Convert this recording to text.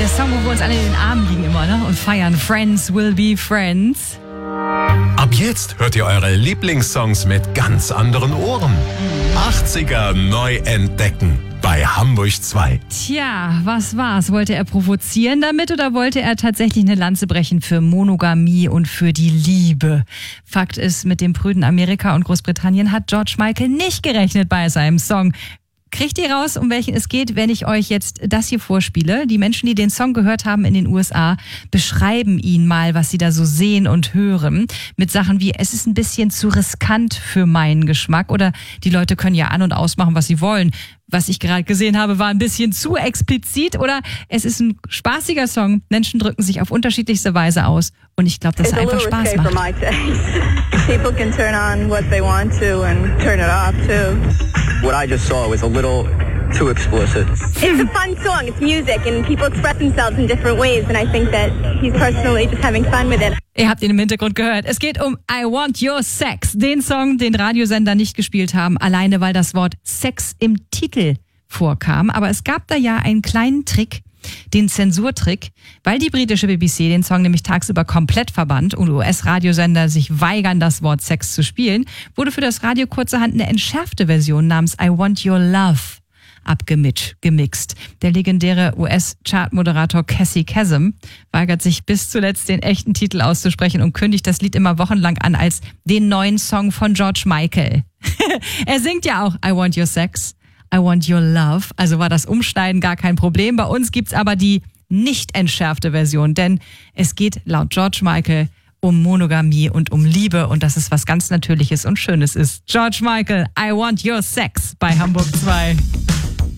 Song, wo wir uns alle in den Armen liegen immer, ne? Und feiern. Friends will be friends. Ab jetzt hört ihr eure Lieblingssongs mit ganz anderen Ohren. 80er neu entdecken bei Hamburg 2. Tja, was war's? Wollte er provozieren damit oder wollte er tatsächlich eine Lanze brechen für Monogamie und für die Liebe? Fakt ist, mit dem prüden Amerika und Großbritannien hat George Michael nicht gerechnet bei seinem Song. Kriegt ihr raus, um welchen es geht, wenn ich euch jetzt das hier vorspiele? Die Menschen, die den Song gehört haben in den USA, beschreiben ihn mal, was sie da so sehen und hören. Mit Sachen wie, es ist ein bisschen zu riskant für meinen Geschmack. Oder die Leute können ja an- und ausmachen, was sie wollen. Was ich gerade gesehen habe, war ein bisschen zu explizit. Oder es ist ein spaßiger Song. Menschen drücken sich auf unterschiedlichste Weise aus. Und ich glaube, dass er einfach Spaß macht. People can turn on what they want to and turn it off too. What I just saw was a little too explicit. It's a fun song. It's music and people express themselves in different ways and I think that he's personally just having fun with it. Ihr habt ihn im Hintergrund gehört. Es geht um I Want Your Sex. Den Song, den Radiosender nicht gespielt haben, alleine weil das Wort Sex im Titel vorkam. Aber es gab da ja einen kleinen Trick, den Zensurtrick, weil die britische BBC den Song nämlich tagsüber komplett verbannt und US-Radiosender sich weigern, das Wort Sex zu spielen, wurde für das Radio kurzerhand eine entschärfte Version namens I Want Your Love gemixt. Der legendäre US-Chart-Moderator Cassie Kasem weigert sich bis zuletzt den echten Titel auszusprechen und kündigt das Lied immer wochenlang an als den neuen Song von George Michael. Er singt ja auch I Want Your Sex, I Want Your Love, also war das Umschneiden gar kein Problem. Bei uns gibt's aber die nicht entschärfte Version, denn es geht laut George Michael um Monogamie und um Liebe und dass es was ganz Natürliches und Schönes ist. George Michael, I Want Your Sex bei Hamburg 2.